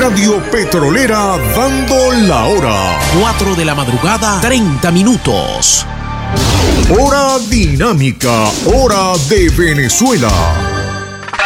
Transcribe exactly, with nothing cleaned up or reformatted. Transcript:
Radio Petrolera dando la hora. cuatro de la madrugada, treinta minutos. Hora dinámica, hora de Venezuela.